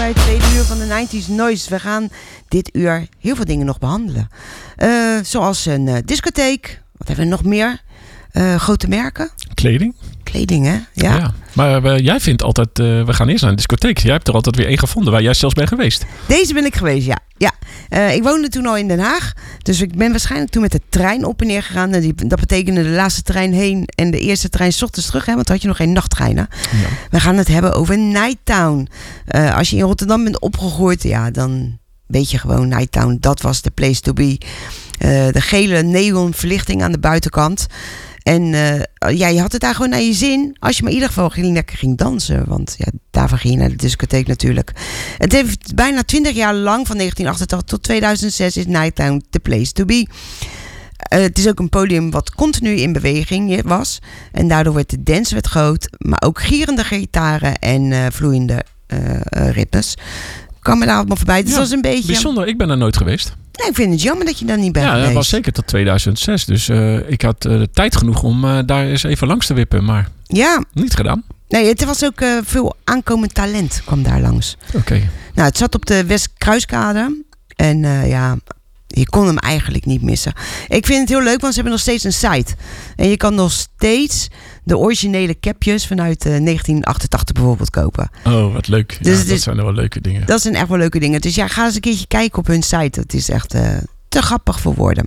bij het tweede uur van de 90s Noise. We gaan dit uur heel veel dingen nog behandelen. Zoals een discotheek. Wat hebben we nog meer? Grote merken. Kleding, hè? Ja. Maar jij vindt altijd, we gaan eerst naar een discotheek. Jij hebt er altijd weer één gevonden waar jij zelfs bent geweest. Deze ben ik geweest, ja. Ik woonde toen al in Den Haag. Dus ik ben waarschijnlijk toen met de trein op en neer gegaan. Dat betekende de laatste trein heen en de eerste trein 's ochtends terug. Hè, want dan had je nog geen nachttreinen. Ja. We gaan het hebben over Nighttown. Als je in Rotterdam bent opgegroeid, ja, dan weet je gewoon Nighttown. Dat was de place to be. De gele neonverlichting aan de buitenkant. En je had het daar gewoon naar je zin. Als je maar in ieder geval lekker ging dansen. Want ja, daarvoor ging je naar de discotheek natuurlijk. Het heeft bijna 20 jaar lang, van 1988 tot 2006, is Nighttown the place to be. Het is ook een podium wat continu in beweging was. En daardoor werd de dance groot. Maar ook gierende gitaren en vloeiende ritmes. Kwam me daar allemaal voorbij. Dus dat was een beetje bijzonder. Ik ben er nooit geweest. Nee, ik vind het jammer dat je daar niet bent geweest. Ja, dat was zeker tot 2006. Dus ik had tijd genoeg om daar eens even langs te wippen. Maar niet gedaan. Nee, het was ook veel aankomend talent kwam daar langs. Oké. Nou, het zat op de Westkruiskade. En je kon hem eigenlijk niet missen. Ik vind het heel leuk, want ze hebben nog steeds een site. En je kan nog steeds de originele capjes vanuit 1988 bijvoorbeeld kopen. Oh, wat leuk. Ja, dus dat zijn wel leuke dingen. Dat zijn echt wel leuke dingen. Dus ga eens een keertje kijken op hun site. Het is echt te grappig voor woorden.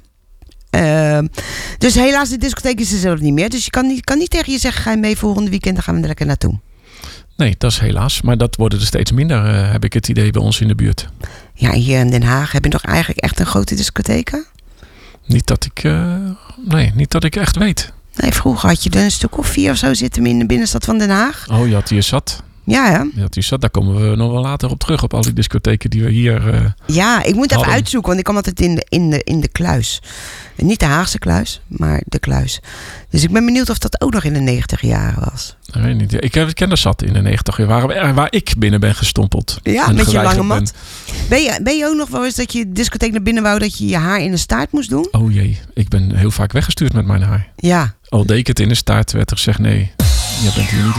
Dus helaas, de discotheek is er zelf niet meer. Dus je kan niet tegen je zeggen, ga je mee volgende weekend, dan gaan we er lekker naartoe. Nee, dat is helaas. Maar dat worden er steeds minder, heb ik het idee, bij ons in de buurt. Ja, hier in Den Haag heb je toch eigenlijk echt een grote discotheek? Niet dat ik echt weet. Nee, vroeger had je er een stuk of 4 of zo zitten in de binnenstad van Den Haag. Oh, je had hier zat. Ja, hè? Je had hier zat. Daar komen we nog wel later op terug, op al die discotheken die we hier ja, ik moet hadden. Even uitzoeken, want ik kwam altijd in de Kluis. Niet de Haagse Kluis, maar de Kluis. Dus ik ben benieuwd of dat ook nog in de 90 jaren was. Ik weet niet. Ik ken er zat in de 90 jaar, waar ik binnen ben gestompeld. Ja, met je lange mat. Ben je ook nog wel eens dat je de discotheek naar binnen wou, dat je je haar in een staart moest doen? Oh jee, ik ben heel vaak weggestuurd met mijn haar. Ja. Al deed ik het in een staart, werd er gezegd nee, je bent hier niet